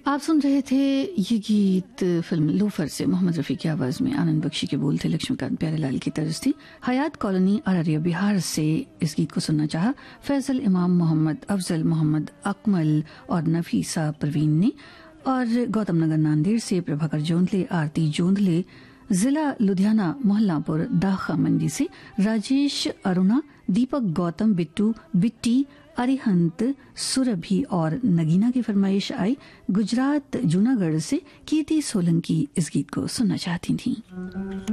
आप सुन रहे थे ये गीत फिल्म लोफर से मोहम्मद रफी की आवाज में। आनंद बख्शी के बोल थे, लक्ष्मीकांत प्यारेलाल की तर्ज थी। हयात कॉलोनी अररिया बिहार से इस गीत को सुनना चाहा फैसल इमाम, मोहम्मद अफजल, मोहम्मद अकमल और नफीसा परवीन ने। और गौतम नगर नांदेड़ से प्रभाकर जोंधले, आरती जोंधले, जिला लुधियाना मोहल्लापुर दाखा मंडी से राजेश, अरुणा, दीपक, गौतम, बिट्टू, बिट्टी, अरिहंत, सुरभि और नगीना की फरमाइश आई। गुजरात जूनागढ़ से कीर्ति सोलंकी इस गीत को सुनना चाहती थीं।